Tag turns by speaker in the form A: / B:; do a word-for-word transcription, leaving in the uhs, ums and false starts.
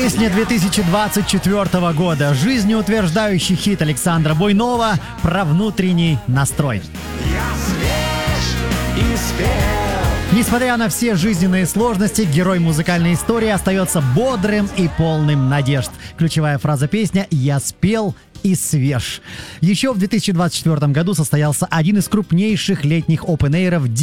A: Песня две тысячи двадцать четвёртого года. Жизнеутверждающий хит Александра Буйнова про внутренний настрой.
B: Я свеж и спел.
A: Несмотря на все жизненные сложности, герой музыкальной истории остается бодрым и полным надежд. Ключевая фраза песни «Я спел и свеж». Еще в две тысячи двадцать четвёртом году состоялся один из крупнейших летних опен-эйров